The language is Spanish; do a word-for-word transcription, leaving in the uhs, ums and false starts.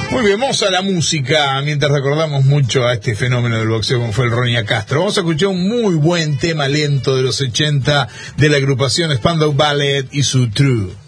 Muy bien, vamos a la música, mientras recordamos mucho a este fenómeno del boxeo como fue el Ronnie Castro. Vamos a escuchar un muy buen tema lento de los ochenta de la agrupación Spandau Ballet y su True.